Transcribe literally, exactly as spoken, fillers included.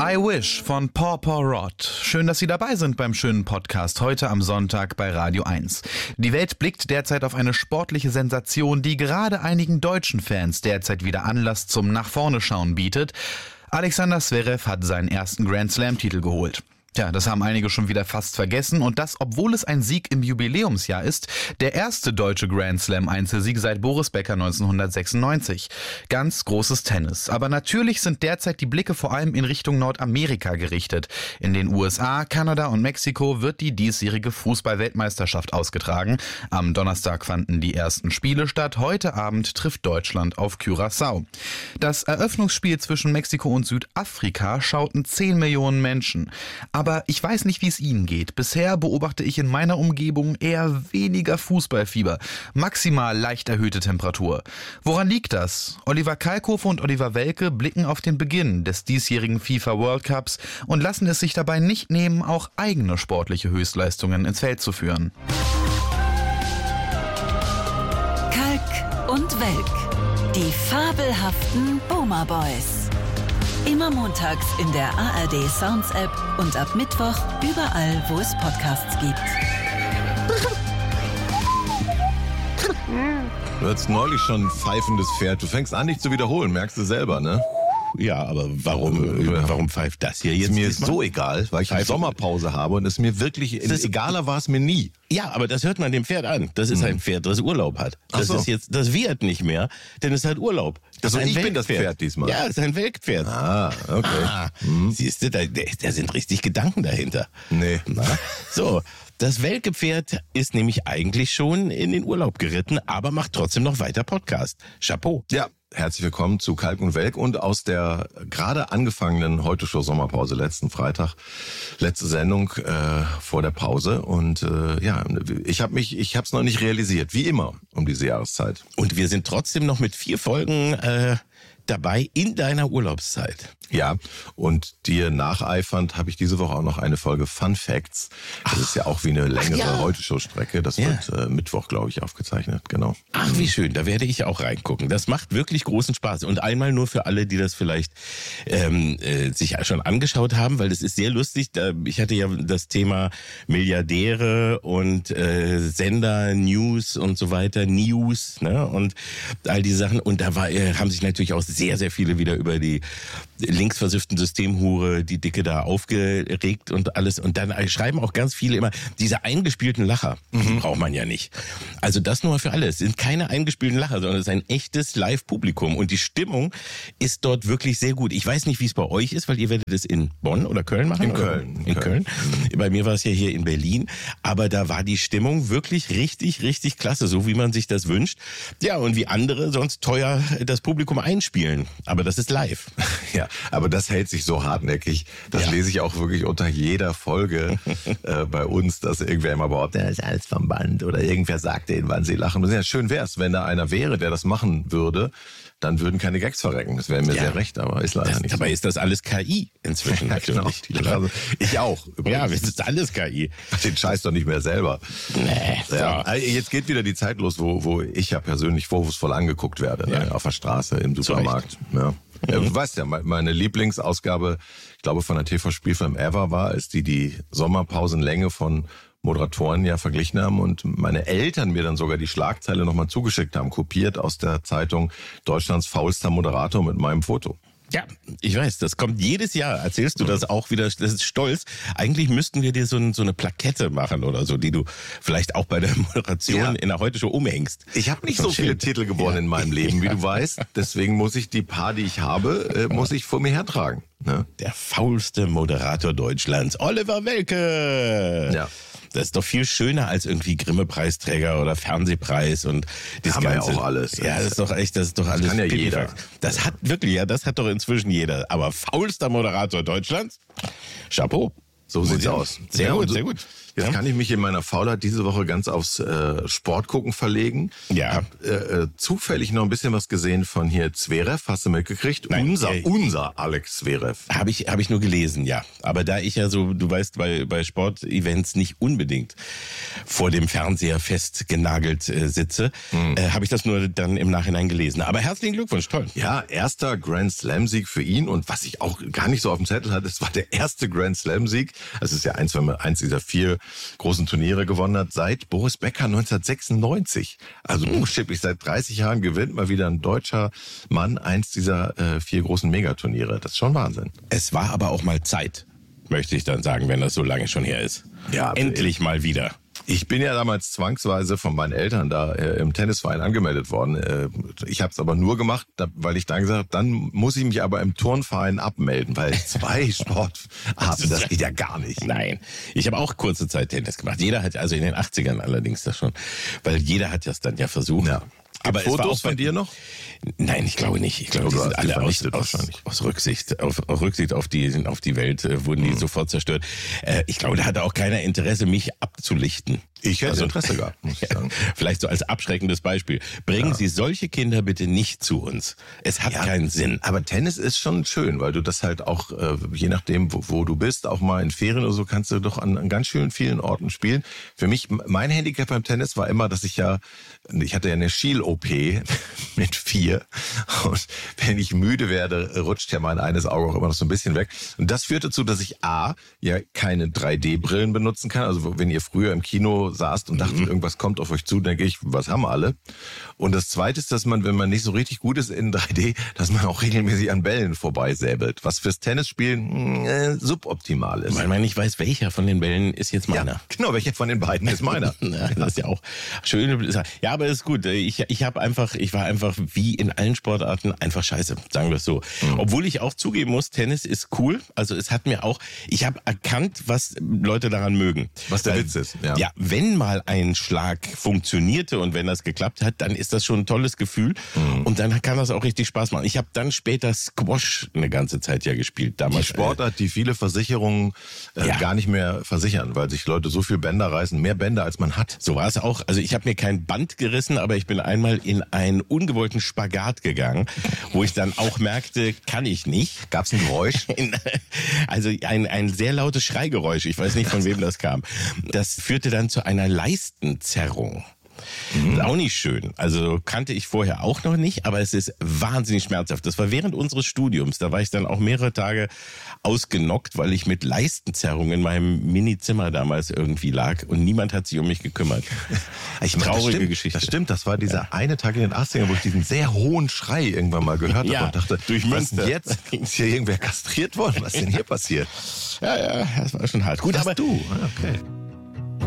I Wish von Paw Paw Rod. Schön, dass Sie dabei sind beim schönen Podcast heute am Sonntag bei Radio eins. Die Welt blickt derzeit auf eine sportliche Sensation, die gerade einigen deutschen Fans derzeit wieder Anlass zum Nach vorne schauen bietet. Alexander Zverev hat seinen ersten Grand Slam-Titel geholt. Tja, das haben einige schon wieder fast vergessen und das, obwohl es ein Sieg im Jubiläumsjahr ist, der erste deutsche Grand Slam Einzelsieg seit Boris Becker neunzehnhundertsechsundneunzig. Ganz großes Tennis. Aber natürlich sind derzeit die Blicke vor allem in Richtung Nordamerika gerichtet. In den U S A, Kanada und Mexiko wird die diesjährige Fußball-Weltmeisterschaft ausgetragen. Am Donnerstag fanden die ersten Spiele statt. Heute Abend trifft Deutschland auf Curaçao. Das Eröffnungsspiel zwischen Mexiko und Südafrika schauten zehn Millionen Menschen. Aber ich weiß nicht, wie es Ihnen geht. Bisher beobachte ich in meiner Umgebung eher weniger Fußballfieber. Maximal leicht erhöhte Temperatur. Woran liegt das? Oliver Kalkofe und Oliver Welke blicken auf den Beginn des diesjährigen FIFA World Cups und lassen es sich dabei nicht nehmen, auch eigene sportliche Höchstleistungen ins Feld zu führen. Kalk und Welk, die fabelhaften Boomer Boys. Immer montags in der A R D Sounds App und ab Mittwoch überall, wo es Podcasts gibt. Du hattest neulich schon ein pfeifendes Pferd. Du fängst an, dich zu wiederholen, merkst du selber, ne? Ja, aber warum, äh, warum pfeift das hier jetzt? Ist mir ist so egal, weil ich eine Sommerpause habe und es mir wirklich, ist, egaler war es mir nie. Ja, aber das hört man dem Pferd an. Das ist ein Pferd, das Urlaub hat. Das so. ist jetzt, das wird nicht mehr, denn es hat Urlaub. Das Also ist ein ich bin das Weltpferd. Pferd diesmal. Ja, das ist ein Weltpferd. Ah, okay. Ah, mhm. Siehst du, da, da sind richtig Gedanken dahinter. Nee. Na? So. Das Welke-Pferd ist nämlich eigentlich schon in den Urlaub geritten, aber macht trotzdem noch weiter Podcast. Chapeau. Ja, herzlich willkommen zu Kalk und Welk und aus der gerade angefangenen Heute-Show-Sommerpause letzten Freitag, letzte Sendung äh, vor der Pause und äh, ja, ich habe mich, ich habe es noch nicht realisiert, wie immer um diese Jahreszeit. Und wir sind trotzdem noch mit vier Folgen äh, dabei in deiner Urlaubszeit. Ja, und dir nacheifernd habe ich diese Woche auch noch eine Folge Fun Facts. Das Ach. ist ja auch wie eine längere ja. Heute-Show-Strecke. Das ja. wird äh, Mittwoch, glaube ich, aufgezeichnet. Genau. Ach, wie schön. Da werde ich auch reingucken. Das macht wirklich großen Spaß. Und einmal nur für alle, die das vielleicht ähm, äh, sich schon angeschaut haben, weil das ist sehr lustig. Da, ich hatte ja das Thema Milliardäre und äh, Sender, News und so weiter, News, ne? Und all die Sachen. Und da war, äh, haben sich natürlich auch sehr, sehr viele wieder über die linksversifften Systemhure, die Dicke da aufgeregt und alles. Und dann schreiben auch ganz viele immer, diese eingespielten Lacher, mhm. die braucht man ja nicht. Also das nur für alle. Es sind keine eingespielten Lacher, sondern es ist ein echtes Live-Publikum. Und die Stimmung ist dort wirklich sehr gut. Ich weiß nicht, wie es bei euch ist, weil ihr werdet es in Bonn oder Köln machen? In Köln. In Köln. Köln. Bei mir war es ja hier in Berlin. Aber da war die Stimmung wirklich richtig, richtig klasse, so wie man sich das wünscht. Ja, und wie andere sonst teuer das Publikum einspielen. Aber das ist live. Ja, aber das hält sich so hartnäckig. Das ja. lese ich auch wirklich unter jeder Folge äh, bei uns, dass irgendwer immer behauptet, das ist alles vom Band oder irgendwer sagt denen, wann sie lachen. Und ja, schön wär's, wenn da einer wäre, der das machen würde, dann würden keine Gags verrecken. Das wäre mir ja. sehr recht, aber ist leider das, nicht Dabei so. ist das alles K I inzwischen ja, natürlich. Genau. Also, ich auch. Übrigens. Ja, es ist alles K I. Den Scheiß doch nicht mehr selber. Nee, ja. So. Jetzt geht wieder die Zeit los, wo, wo ich ja persönlich vorwurfsvoll angeguckt werde, ja. ne? Auf der Straße, im Supermarkt. Ja. Ja, du weißt ja, meine Lieblingsausgabe, ich glaube von der T V-Spielfilm Ever war, als die die Sommerpausenlänge von Moderatoren ja verglichen haben und meine Eltern mir dann sogar die Schlagzeile nochmal zugeschickt haben, kopiert aus der Zeitung Deutschlands faulster Moderator mit meinem Foto. Ja, ich weiß, das kommt jedes Jahr. Erzählst du das auch wieder, das ist stolz. Eigentlich müssten wir dir so, ein, so eine Plakette machen oder so, die du vielleicht auch bei der Moderation ja. in der Heute-Show umhängst. Ich habe nicht so viele Titel gewonnen ja. in meinem Leben, wie du weißt. Deswegen muss ich die paar, die ich habe, äh, muss ich vor mir hertragen. Ne? Der faulste Moderator Deutschlands, Oliver Welke. Ja. Das ist doch viel schöner als irgendwie Grimme-Preisträger oder Fernsehpreis und das haben Ganze. Wir ja auch alles. Ja, das ist doch echt, das ist doch alles. Das kann ja jeder. Das hat wirklich, ja, das hat doch inzwischen jeder. Aber faulster Moderator Deutschlands, Chapeau. So sieht's aus. Sehr ja, gut, so, sehr gut. Jetzt Ja? kann ich mich in meiner Faulheit diese Woche ganz aufs äh, Sportgucken verlegen. Ja. Hab äh, zufällig noch ein bisschen was gesehen von hier Zverev. Hast du mitgekriegt? Nein, unser, äh, unser Alex Zverev. Habe ich, hab ich nur gelesen, ja. Aber da ich ja so, du weißt, bei, bei Sportevents nicht unbedingt vor dem Fernseher festgenagelt äh, sitze, Hm. äh, habe ich das nur dann im Nachhinein gelesen. Aber herzlichen Glückwunsch, toll. Ja, erster Grand Slam-Sieg für ihn. Und was ich auch gar nicht so auf dem Zettel hatte, es war der erste Grand Slam-Sieg. Es ist ja eins, wenn man eins dieser vier großen Turniere gewonnen hat, seit Boris Becker neunzehnhundertsechsundneunzig. Also buchstäblich seit dreißig Jahren gewinnt mal wieder ein deutscher Mann eins dieser äh, vier großen Megaturniere. Das ist schon Wahnsinn. Es war aber auch mal Zeit, möchte ich dann sagen, wenn das so lange schon her ist. Ja, Endlich mal wieder. Ich bin ja damals zwangsweise von meinen Eltern da äh, im Tennisverein angemeldet worden. Äh, ich habe es aber nur gemacht, da, weil ich dann gesagt habe, dann muss ich mich aber im Turnverein abmelden, weil zwei Sportarten, das geht ja gar nicht. Nein, ich habe auch kurze Zeit Tennis gemacht. Jeder hat, also in den achtzigern allerdings das schon, weil jeder hat das dann ja versucht. Ja. Aber Gibt es war Fotos auch bei von dir noch? Nein, ich glaube nicht. Ich glaube, die Oder sind alle aus, vernichtet aus, wahrscheinlich. aus Rücksicht, auf, auf Rücksicht auf die, auf die Welt äh, wurden die Mhm. sofort zerstört. Äh, ich glaube, da hatte auch keiner Interesse, mich abzulichten. Ich hätte Also- Interesse gehabt, muss ich sagen. Vielleicht so als abschreckendes Beispiel. Bringen Ja. Sie solche Kinder bitte nicht zu uns. Es hat Ja, keinen Sinn. Aber Tennis ist schon schön, weil du das halt auch, äh, je nachdem, wo, wo du bist, auch mal in Ferien oder so, kannst du doch an, an ganz schön vielen Orten spielen. Für mich, mein Handicap beim Tennis war immer, dass ich ja, ich hatte ja eine Schiel-O P mit vier. Und wenn ich müde werde, rutscht ja mein eines Auge auch immer noch so ein bisschen weg. Und das führt dazu, dass ich A, ja keine drei D Brillen benutzen kann. Also wenn ihr früher im Kino saßt und dachtet, irgendwas kommt auf euch zu, denke ich, was haben wir alle? Und das Zweite ist, dass man, wenn man nicht so richtig gut ist in drei D, dass man auch regelmäßig an Bällen vorbeisäbelt, was fürs Tennisspielen äh, suboptimal ist. Weil man nicht weiß, welcher von den Bällen ist jetzt meiner. Ja, genau, welcher von den beiden ist meiner? Ja, das ist ja auch schön. Ja, aber ist gut. Ich, ich habe einfach, ich war einfach wie in allen Sportarten einfach scheiße, sagen wir es so. Mhm. Obwohl ich auch zugeben muss, Tennis ist cool. Also es hat mir auch, ich habe erkannt, was Leute daran mögen. Was der Weil, Witz ist. Ja. Ja, wenn mal ein Schlag funktionierte und wenn das geklappt hat, dann ist das schon ein tolles Gefühl. Mhm. Und dann kann das auch richtig Spaß machen. Ich habe dann später Squash eine ganze Zeit ja gespielt. Damals, Die Sportart, die viele Versicherungen äh, Ja. gar nicht mehr versichern, weil sich Leute so viel Bänder reißen, mehr Bänder als man hat. So war es auch. Also ich habe mir kein Band gerissen, aber ich bin einmal in einen ungewollten Spagat gegangen, wo ich dann auch merkte, kann ich nicht. Gab's ein Geräusch? Also ein, ein sehr lautes Schreigeräusch. Ich weiß nicht, von wem das kam. Das führte dann zu einer Leistenzerrung. Mhm. Auch nicht schön. Also kannte ich vorher auch noch nicht, aber es ist wahnsinnig schmerzhaft. Das war während unseres Studiums. Da war ich dann auch mehrere Tage ausgenockt, weil ich mit Leistenzerrung in meinem Mini-Zimmer damals irgendwie lag und niemand hat sich um mich gekümmert. Ich meine, Traurige das stimmt, Geschichte. Das stimmt, das war dieser ja. eine Tag in den achtzigern, wo ich diesen sehr hohen Schrei irgendwann mal gehört ja, habe und dachte, durch was ist denn Münster. jetzt? Ist hier irgendwer kastriert worden? Was ist denn hier passiert? Ja, ja, das war schon hart. Gut, Das aber du? Okay.